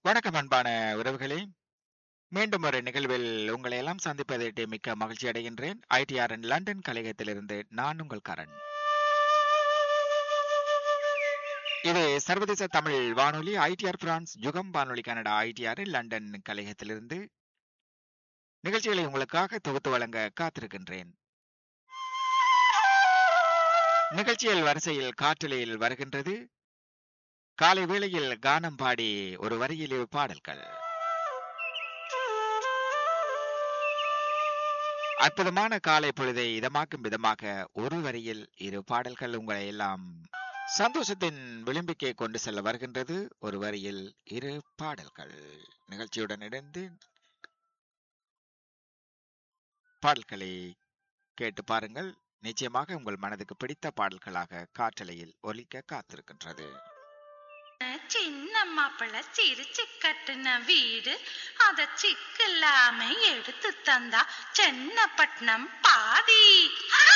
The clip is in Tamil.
வணக்கம் அன்பான உறவுகளே. மீண்டும் ஒரு நிகழ்வில் உங்களை எல்லாம் சந்திப்பதற்கு மிக்க மகிழ்ச்சி அடைகின்றேன். ஐடிஆர் லண்டன் கலையகத்திலிருந்து நான் உங்கள் கரண். இது சர்வதேச தமிழ் வானொலி ஐடிஆர் பிரான்ஸ் யுகம் வானொலி கனடா ஐடிஆர் லண்டன் கலையகத்திலிருந்து நிகழ்ச்சிகளை உங்களுக்காக தொகுத்து வழங்க காத்திருக்கின்றேன். நிகழ்ச்சியில் வரிசையில் காற்றலையில் வருகின்றது காலை வேளையில் கானம் பாடி ஒரு வரியில் இரு பாடல்கள். அற்புதமான காலை பொழுதை இதமாக்கும் விதமாக ஒரு வரியில் இரு பாடல்கள் உங்களை எல்லாம் சந்தோஷத்தின் விளிம்பிற்கே கொண்டு செல்ல வருகின்றது. ஒரு வரியில் இரு பாடல்கள் நிகழ்ச்சியுடன் இணைந்து பாடல்களை கேட்டு பாருங்கள். நிச்சயமாக உங்கள் மனதுக்கு பிடித்த பாடல்களாக காற்றலையில் ஒலிக்க காத்திருக்கின்றது. சின்ன மாப்பிள்ள சிரிச்சு கட்டுன வீடு அத சிக்கில்லாம எடுத்து தந்தா சென்னப்பட்டினம் பாதி